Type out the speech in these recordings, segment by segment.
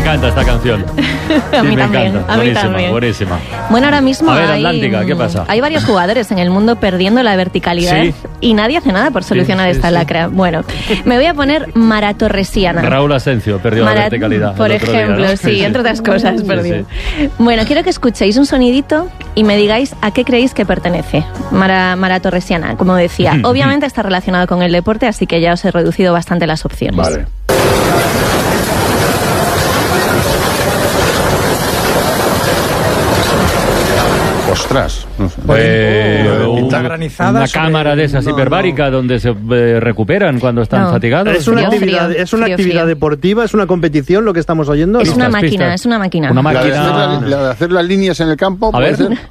encanta esta canción. A mí me también. encanta. A mí Buenísima, también. buenísima. Bueno, ahora mismo A ver, Atlántica, ¿qué pasa? hay varios jugadores en el mundo perdiendo la verticalidad Sí. y nadie hace nada por solucionar esta lacra. Bueno, me voy a poner Mara Torresiana. Raúl Asencio perdió la verticalidad. Por el otro día, ejemplo, ¿no? sí, entre otras cosas, perdió. sí. Bueno, quiero que escuchéis un sonidito y me digáis a qué creéis que pertenece. Mara Torresiana, como decía. Obviamente está relacionado con el deporte, así que ya os he reducido bastante las opciones. Vale. Ostras, no sé. Pinta granizada una sobre- cámara de esas No, hiperbáricas donde se recuperan cuando están No. fatigados. Es una Frío, actividad, frío, es una frío, actividad frío. deportiva, es una competición lo que estamos oyendo. Es ¿no? una Pistas, máquina, pistas. es una máquina. Una La de, hacer máquina. la de hacer las líneas en el campo, A ¿puede ver, ser? espera.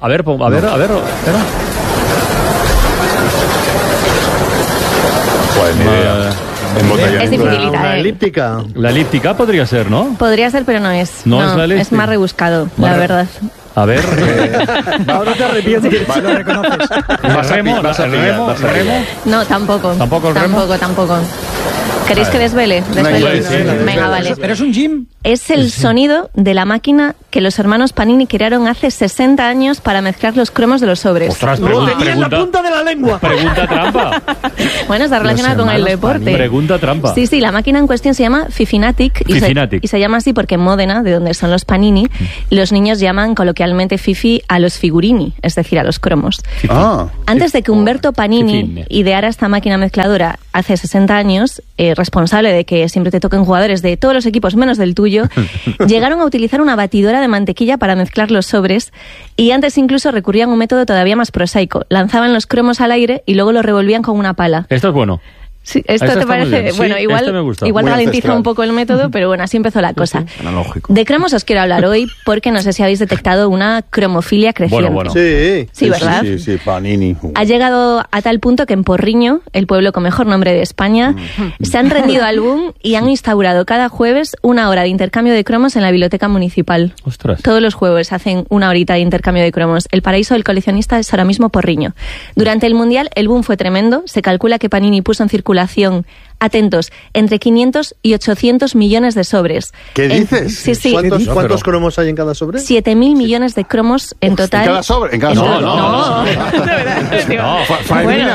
Pues ni idea. Embotellamiento. Es dificilita, Una ¿eh? elíptica. La elíptica podría ser, ¿no? Podría ser, pero no es. No es la es elíptica. más rebuscado, la verdad. A ver. Ahora te arrepientes. Lo reconoces. Remo, vas a pillar, remo, vas a pillar. remo. No, tampoco. ¿Tampoco el remo? Tampoco. ¿Queréis que desvele? Vale, sí, Venga, vale. Pero es un gym. Es el sonido de la máquina que los hermanos Panini crearon hace 60 años para mezclar los cromos de los sobres. Ostras, Lo tenía en la punta de la lengua. pregunta trampa. Bueno, está relacionada con el deporte. Pregunta trampa. Sí, la máquina en cuestión se llama Fifinatic Fifinatic. y se llama así porque en Módena, de donde son los Panini, los niños llaman coloquialmente Fifi a los figurini, es decir, a los cromos. Ah, Antes de que Humberto Panini Fifine. ideara esta máquina mezcladora hace 60 años, responsable de que siempre te toquen jugadores de todos los equipos menos del tuyo, llegaron a utilizar una batidora de mantequilla para mezclar los sobres y antes incluso recurrían a un método todavía más prosaico. Lanzaban los cromos al aire y luego los revolvían con una pala. Esto es bueno. Sí, Esto ¿esto te está muy parece? bien. Sí, Bueno, igual, este me gusta. igual Muy ralentiza ancestral. un poco el método, pero bueno, así empezó la cosa. analógico. De cromos os quiero hablar hoy porque no sé si habéis detectado una cromofilia creciente. Bueno. Sí. Sí, ¿verdad? Sí, Panini. Ha llegado a tal punto que en Porriño, el pueblo con mejor nombre de España, se han rendido al boom y han instaurado cada jueves 1 hora de intercambio de cromos en la biblioteca municipal. Ostras. Todos los jueves hacen 1 horita de intercambio de cromos. El paraíso del coleccionista es ahora mismo Porriño. Durante el Mundial el boom fue tremendo. Se calcula que Panini puso en circulación, atentos, entre 500 y 800 millones de sobres. ¿Qué dices? Sí. ¿Cuántos cromos hay en cada sobre? 7.000 millones de cromos en total. ¿En cada sobre? En cada En sobre. total. No. De verdad, tío. No, Bueno,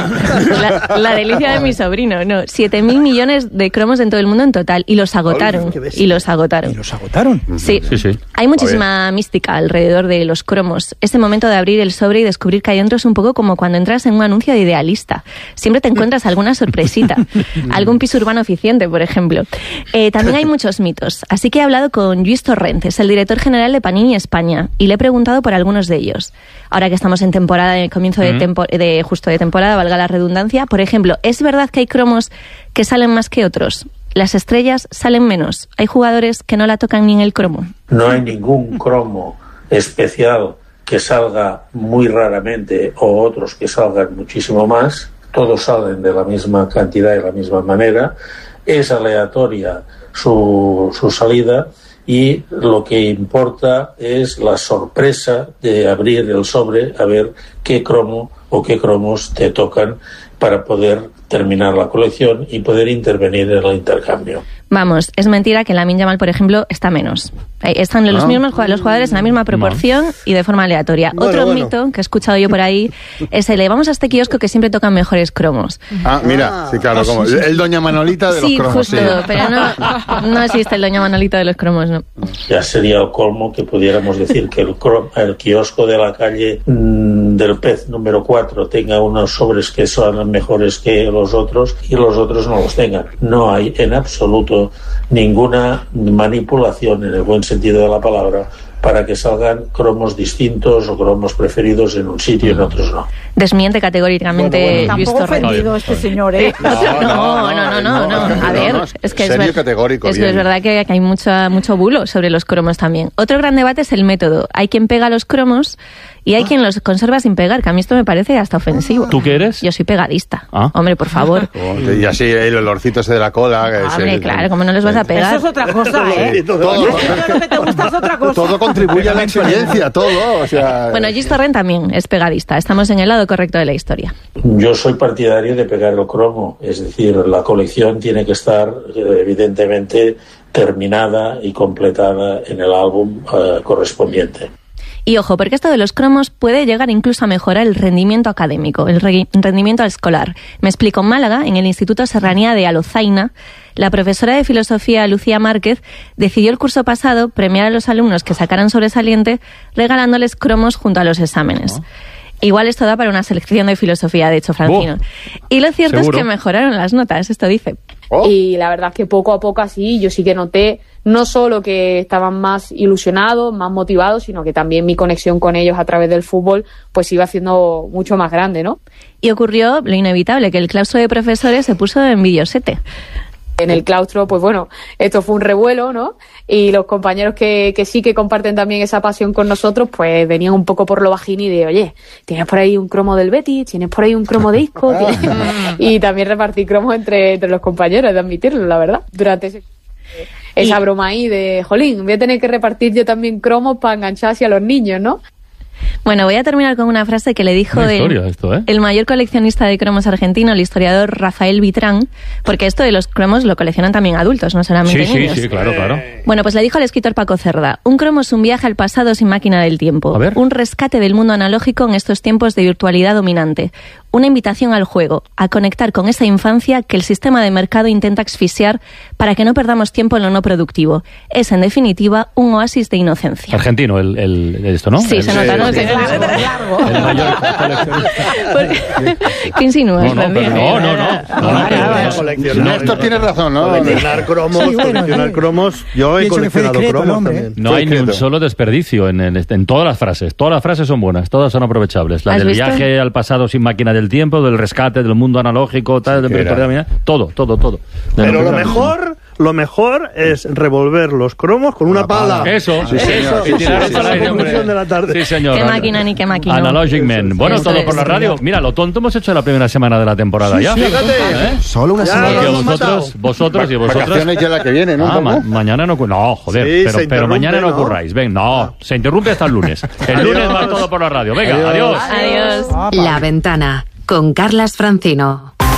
la delicia de mi sobrino, no. 7.000 millones de cromos en todo el mundo en total. Y los agotaron. Ay, qué bestia. Y los agotaron. ¿Y los agotaron? Sí. Sí. Hay muchísima mística alrededor de los cromos. Ese momento de abrir el sobre y descubrir que hay dentro es un poco como cuando entras en un anuncio de Idealista. Siempre te encuentras alguna sorpresita. Algún piso urbano eficiente, por ejemplo. También hay muchos mitos. Así que he hablado con Lluís Torrentes, el director general de Panini España, y le he preguntado por algunos de ellos. Ahora que estamos en temporada, en el comienzo de temporada, valga la redundancia, por ejemplo, ¿es verdad que hay cromos que salen más que otros? Las estrellas salen menos. Hay jugadores que no la tocan ni en el cromo. No hay ningún cromo especial que salga muy raramente o otros que salgan muchísimo más. Todos salen de la misma cantidad y de la misma manera. Es aleatoria su salida y lo que importa es la sorpresa de abrir el sobre a ver qué cromo o qué cromos te tocan para poder terminar la colección y poder intervenir en el intercambio. Vamos, es mentira que Lamine Yamal, por ejemplo, está menos. Están los mismos los jugadores en la misma proporción y de forma aleatoria. Otro mito que he escuchado yo por ahí es el de vamos a este kiosco que siempre tocan mejores cromos. Ah, mira, sí, claro, como el Doña Manolita de los Sí, cromos. justo, pero no existe el Doña Manolita de los cromos, no. Ya sería el colmo que pudiéramos decir que el kiosco de la calle del Pez número 4 tenga unos sobres que son mejores que los otros y los otros no los tengan. No hay en absoluto ninguna manipulación en el buen sentido de la palabra para que salgan cromos distintos o cromos preferidos en un sitio y en otros no. Desmiente categóricamente Lluís Tampoco Torrentes. ofendido este señor, ¿eh? No. A ver, es que serio, categórico, es bien. verdad que hay mucho bulo sobre los cromos también. Otro gran debate es el método. Hay quien pega los cromos y hay quien los conserva sin pegar, que a mí esto me parece hasta ofensivo. ¿Tú qué eres? Yo soy pegadista. Ah. Hombre, por favor. Y así el olorcito ese de la cola. Hombre, claro, como no los vas a pegar. Eso es otra cosa, ¿eh? Todo Lo que te gusta es otra cosa. todo contribuye a la experiencia, todo. O sea, Bueno, Lluís Torrent también es pegadista. Estamos en el lado correcto de la historia. Yo soy partidario de pegar el cromo, es decir, la colección tiene que estar evidentemente terminada y completada en el álbum correspondiente. Y ojo, porque esto de los cromos puede llegar incluso a mejorar el rendimiento académico, el rendimiento escolar. Me explico, en Málaga, en el Instituto Serranía de Alozaina, la profesora de filosofía Lucía Márquez decidió el curso pasado premiar a los alumnos que sacaran sobresaliente regalándoles cromos junto a los exámenes. Igual esto da para una selección de filosofía, de hecho, Francino. Y lo cierto ¿Seguro? es que mejoraron las notas, esto dice. Y la verdad es que poco a poco así yo sí que noté no solo que estaban más ilusionados, más motivados, sino que también mi conexión con ellos a través del fútbol pues iba haciendo mucho más grande, ¿no? Y ocurrió lo inevitable, que el claustro de profesores se puso envidiosete. En el claustro, pues bueno, esto fue un revuelo, ¿no? Y los compañeros que sí que comparten también esa pasión con nosotros, pues venían un poco por lo bajín y de, oye, ¿tienes por ahí un cromo del Betis? ¿Tienes por ahí un cromo de Isco? Y también repartí cromos entre los compañeros, he de admitirlo, la verdad. Durante esa broma ahí de, jolín, voy a tener que repartir yo también cromos para enganchar así a los niños, ¿no? Bueno, voy a terminar con una frase que le dijo Una historia esto, ¿eh? el mayor coleccionista de cromos argentino, el historiador Rafael Vitrán, porque esto de los cromos lo coleccionan también adultos, no solamente niños. Sí, claro. Bueno, pues le dijo al escritor Paco Cerda, un cromo es un viaje al pasado sin máquina del tiempo, A ver. un rescate del mundo analógico en estos tiempos de virtualidad dominante, una invitación al juego, a conectar con esa infancia que el sistema de mercado intenta asfixiar para que no perdamos tiempo en lo no productivo. Es, en definitiva, un oasis de inocencia. Argentino, esto, ¿no? Sí, se nota, ¿no? El mayor coleccionista. ¿Qué insinúas? No, Francino? Néstor tiene razón, ¿no? Coleccionar cromos, Sí, bueno, coleccionar cromos. Yo he Pienso que fue coleccionado discreto el cromos hombre, también. No hay ni un Discreto. solo desperdicio en todas las frases. Todas las frases son buenas, todas son aprovechables. La ¿Has del visto? viaje al pasado sin máquina del tiempo, del rescate del mundo analógico, tal, de virtualidad, todo. Pero lo mejor es revolver los cromos con una pala. Eso, Sí, señor. y tirar Esa es al la aire, conclusión hombre. de la tarde. Sí, señor. Qué máquina ni qué máquina. Analogic Man. Bueno, Eso todo por es. la radio. Mira, lo tonto hemos hecho la primera semana de la temporada ya. Fíjate. Solo una Ya semana. lo Porque hemos vosotros y vosotras. Vacaciones ya la que viene, ¿no? Ah, ¿Cómo? mañana no. No, joder, Sí, se pero interrumpe, mañana no ¿no? ocurráis. Ven, no, se interrumpe hasta el lunes. El lunes va todo por la radio. Venga, adiós. Adiós. La Ventana con Carlas Francino.